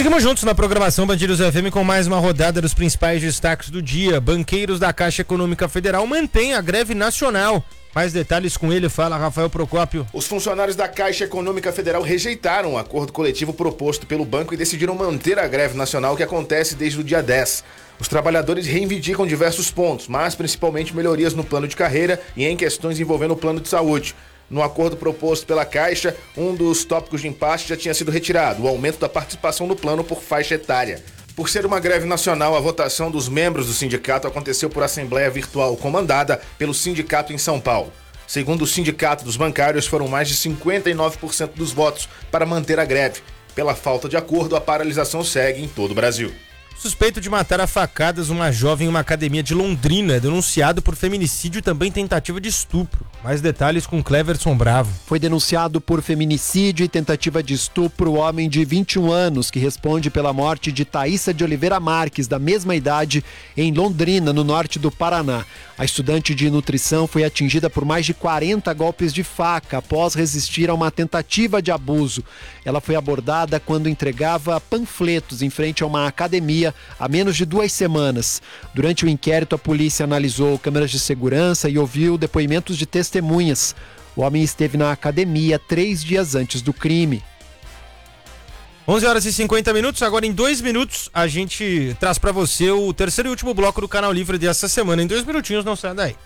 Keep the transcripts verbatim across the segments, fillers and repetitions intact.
Seguimos juntos na programação Band News F M com mais uma rodada dos principais destaques do dia. Banqueiros da Caixa Econômica Federal mantêm a greve nacional. Mais detalhes com ele, fala Rafael Procópio. Os funcionários da Caixa Econômica Federal rejeitaram o acordo coletivo proposto pelo banco e decidiram manter a greve nacional que acontece desde o dia dez. Os trabalhadores reivindicam diversos pontos, mas principalmente melhorias no plano de carreira e em questões envolvendo o plano de saúde. No acordo proposto pela Caixa, um dos tópicos de impasse já tinha sido retirado, o aumento da participação no plano por faixa etária. Por ser uma greve nacional, a votação dos membros do sindicato aconteceu por assembleia virtual comandada pelo sindicato em São Paulo. Segundo o sindicato dos bancários, foram mais de cinquenta e nove por cento dos votos para manter a greve. Pela falta de acordo, a paralisação segue em todo o Brasil. Suspeito de matar a facadas uma jovem em uma academia de Londrina é denunciado por feminicídio e também tentativa de estupro. Mais detalhes com Cleverson Bravo. Foi denunciado por feminicídio e tentativa de estupro o homem de vinte e um anos que responde pela morte de Thaísa de Oliveira Marques, da mesma idade, em Londrina, no norte do Paraná. A estudante de nutrição foi atingida por mais de quarenta golpes de faca após resistir a uma tentativa de abuso. Ela foi abordada quando entregava panfletos em frente a uma academia há menos de duas semanas. Durante o inquérito, a polícia analisou câmeras de segurança e ouviu depoimentos de testemunhas. O homem esteve na academia três dias antes do crime. onze horas e cinquenta minutos, agora em dois minutos a gente traz para você o terceiro e último bloco do Canal Livre dessa semana. Em dois minutinhos, não sai daí.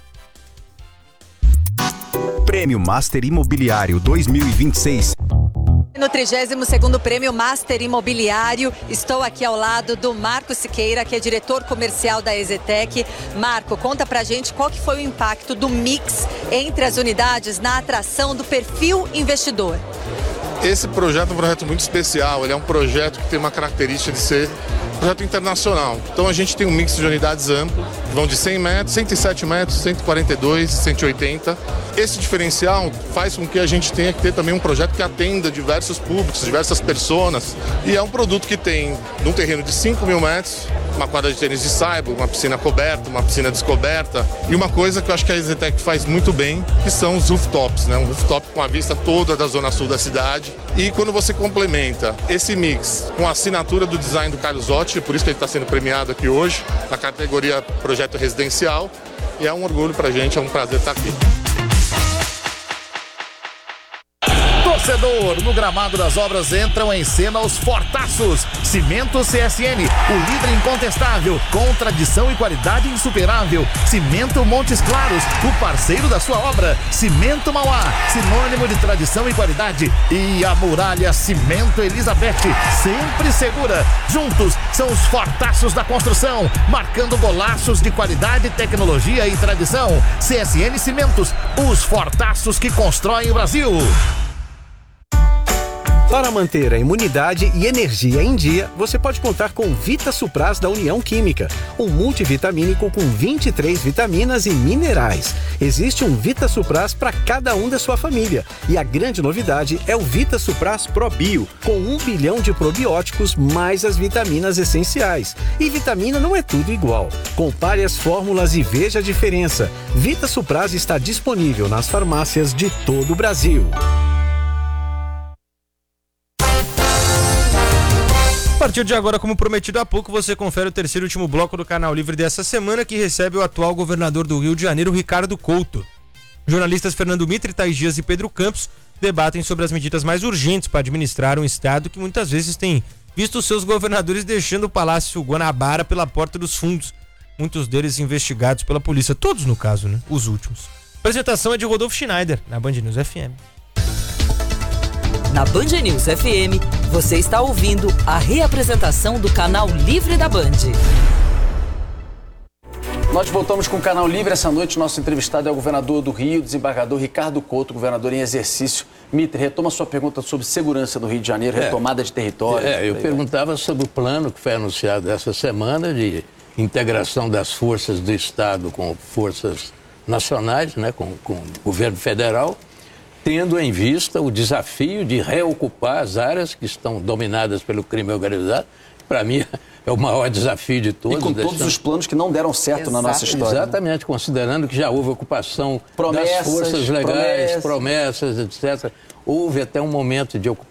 Prêmio Master Imobiliário dois mil e vinte e seis. No trigésimo segundo Prêmio Master Imobiliário, estou aqui ao lado do Marco Siqueira, que é diretor comercial da EZTEC. Marco, conta pra gente qual que foi o impacto do mix entre as unidades na atração do perfil investidor. Esse projeto é um projeto muito especial, ele é um projeto que tem uma característica de ser um projeto internacional. Então a gente tem um mix de unidades amplo, que vão de cem metros, cento e sete metros, cento e quarenta e dois, cento e oitenta. Esse diferencial faz com que a gente tenha que ter também um projeto que atenda diversos públicos, diversas pessoas. E é um produto que tem, num terreno de cinco mil metros, uma quadra de tênis de saibro, uma piscina coberta, uma piscina descoberta. E uma coisa que eu acho que a EZTEC faz muito bem, que são os rooftops, né? Um rooftop com a vista toda da zona sul da cidade. E quando você complementa esse mix com a assinatura do design do Carlos Otti, por isso que ele está sendo premiado aqui hoje, na categoria Projeto Residencial, e é um orgulho pra gente, é um prazer estar aqui. Torcedor, no gramado das obras entram em cena os fortaços. Cimento C S N, o líder incontestável, com tradição e qualidade insuperável. Cimento Montes Claros, o parceiro da sua obra. Cimento Mauá, sinônimo de tradição e qualidade. E a Muralha Cimento Elizabeth, sempre segura. Juntos são os fortaços da construção, marcando golaços de qualidade, tecnologia e tradição. C S N Cimentos, os fortaços que constroem o Brasil. Para manter a imunidade e energia em dia, você pode contar com Vita Supras da União Química, um multivitamínico com vinte e três vitaminas e minerais. Existe um Vita Supras para cada um da sua família. E a grande novidade é o Vita Supras Pro Bio, com um bilhão de probióticos mais as vitaminas essenciais. E vitamina não é tudo igual. Compare as fórmulas e veja a diferença. Vita Supras está disponível nas farmácias de todo o Brasil. A partir de agora, como prometido há pouco, você confere o terceiro e último bloco do Canal Livre dessa semana, que recebe o atual governador do Rio de Janeiro, Ricardo Couto. Jornalistas Fernando Mitre, Thaís Dias e Pedro Campos debatem sobre as medidas mais urgentes para administrar um estado que muitas vezes tem visto seus governadores deixando o Palácio Guanabara pela porta dos fundos. Muitos deles investigados pela polícia, todos no caso, né? Os últimos. A apresentação é de Rodolfo Schneider, na Band News F M. Na Band News F M, você está ouvindo a reapresentação do Canal Livre da Band. Nós voltamos com o Canal Livre. Essa noite, nosso entrevistado é o governador do Rio, desembargador Ricardo Couto, governador em exercício. Mitre, retoma sua pergunta sobre segurança no Rio de Janeiro, é, retomada de território. É, eu perguntava sobre o plano que foi anunciado essa semana de integração das forças do Estado com forças nacionais, né, com, com o governo federal, tendo em vista o desafio de reocupar as áreas que estão dominadas pelo crime organizado. Para mim, é o maior desafio de todos. E com todos os planos que não deram certo Exato. na nossa história. Exatamente, né? Considerando que já houve ocupação promessas, das forças legais, promessas, promessas etcétera. Houve até um momento de ocupação